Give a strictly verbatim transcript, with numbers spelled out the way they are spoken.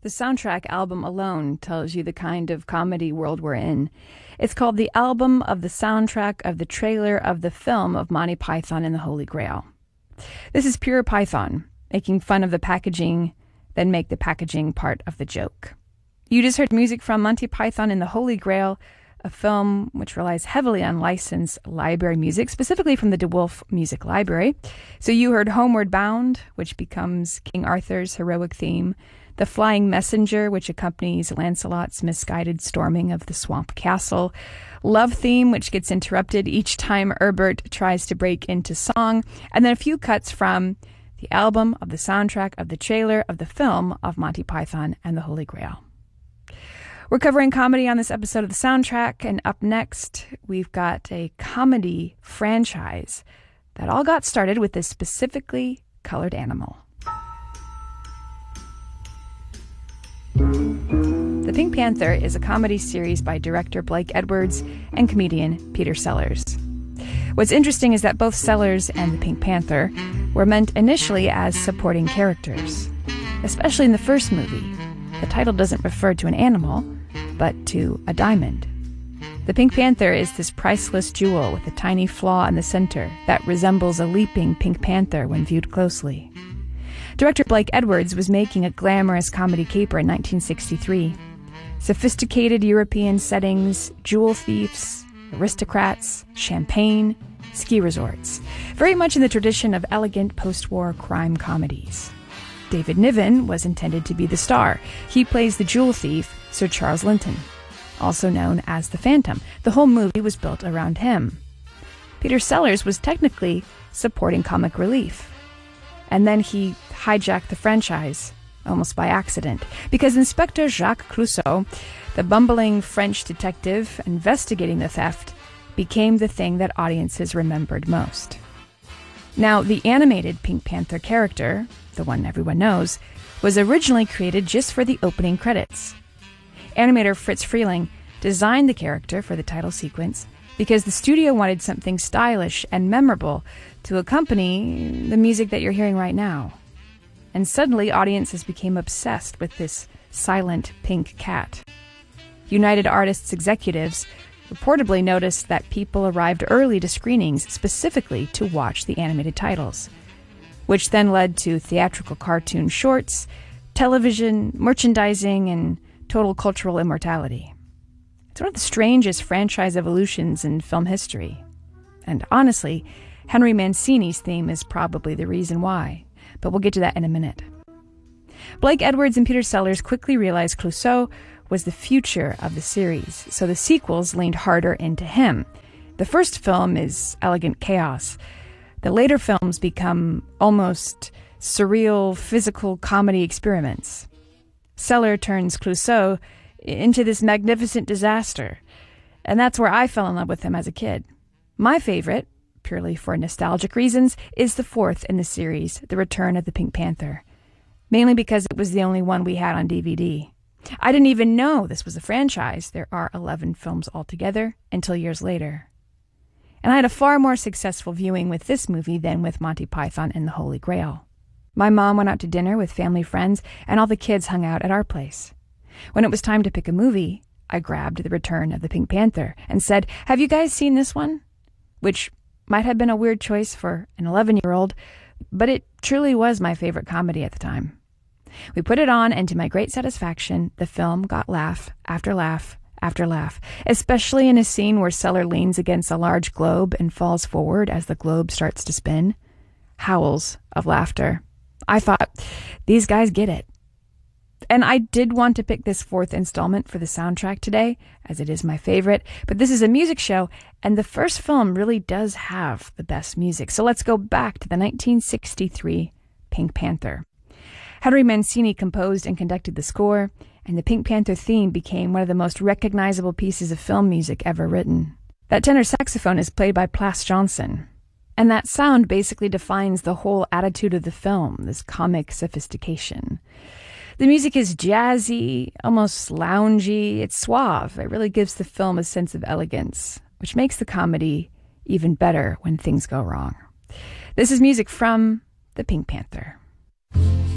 The soundtrack album alone tells you the kind of comedy world we're in. It's called the album of the soundtrack of the trailer of the film of Monty Python and the Holy Grail. This is pure Python, making fun of the packaging, then make the packaging part of the joke. You just heard music from Monty Python and the Holy Grail, a film which relies heavily on licensed library music, specifically from the DeWolf Music Library. So you heard Homeward Bound, which becomes King Arthur's heroic theme, The Flying Messenger, which accompanies Lancelot's misguided storming of the Swamp Castle, Love Theme, which gets interrupted each time Herbert tries to break into song, and then a few cuts from the album of the soundtrack of the trailer of the film of Monty Python and the Holy Grail. We're covering comedy on this episode of the soundtrack, and up next, we've got a comedy franchise that all got started with this specifically colored animal. The Pink Panther is a comedy series by director Blake Edwards and comedian Peter Sellers. What's interesting is that both Sellers and the Pink Panther were meant initially as supporting characters, especially in the first movie. The title doesn't refer to an animal, but to a diamond. The Pink Panther is this priceless jewel with a tiny flaw in the center that resembles a leaping pink panther when viewed closely. Director Blake Edwards was making a glamorous comedy caper in nineteen sixty-three. Sophisticated European settings, jewel thieves, aristocrats, champagne, ski resorts. Very much in the tradition of elegant post-war crime comedies. David Niven was intended to be the star. He plays the jewel thief, Sir Charles Linton, also known as the Phantom. The whole movie was built around him. Peter Sellers was technically supporting comic relief. And then he hijacked the franchise, almost by accident, because Inspector Jacques Clouseau, the bumbling French detective investigating the theft, became the thing that audiences remembered most. Now, the animated Pink Panther character, the one everyone knows, was originally created just for the opening credits. Animator Fritz Freeling designed the character for the title sequence because the studio wanted something stylish and memorable to accompany the music that you're hearing right now. And suddenly, audiences became obsessed with this silent pink cat. United Artists executives reportedly noticed that people arrived early to screenings specifically to watch the animated titles, which then led to theatrical cartoon shorts, television, merchandising, and total cultural immortality. It's one of the strangest franchise evolutions in film history. And honestly, Henry Mancini's theme is probably the reason why, but we'll get to that in a minute. Blake Edwards and Peter Sellers quickly realized Clouseau was the future of the series, so the sequels leaned harder into him. The first film is elegant chaos. The later films become almost surreal physical comedy experiments. Sellers turns Clouseau into this magnificent disaster, and that's where I fell in love with him as a kid. My favorite, purely for nostalgic reasons, is the fourth in the series, The Return of the Pink Panther, mainly because it was the only one we had on D V D. I didn't even know this was a franchise. There are eleven films altogether until years later. And I had a far more successful viewing with this movie than with Monty Python and the Holy Grail. My mom went out to dinner with family friends, and all the kids hung out at our place. When it was time to pick a movie, I grabbed The Return of the Pink Panther and said, "Have you guys seen this one?" Which might have been a weird choice for an eleven-year-old, but it truly was my favorite comedy at the time. We put it on, and to my great satisfaction, the film got laugh after laugh after laugh, especially in a scene where Sellers leans against a large globe and falls forward as the globe starts to spin. Howls of laughter. I thought, these guys get it. And I did want to pick this fourth installment for the soundtrack today, as it is my favorite, but this is a music show, and the first film really does have the best music. So let's go back to the nineteen sixty-three Pink Panther. Henry Mancini composed and conducted the score, and the Pink Panther theme became one of the most recognizable pieces of film music ever written. That tenor saxophone is played by Plas Johnson, and that sound basically defines the whole attitude of the film, this comic sophistication. The music is jazzy, almost loungy, it's suave. It really gives the film a sense of elegance, which makes the comedy even better when things go wrong. This is music from the Pink Panther.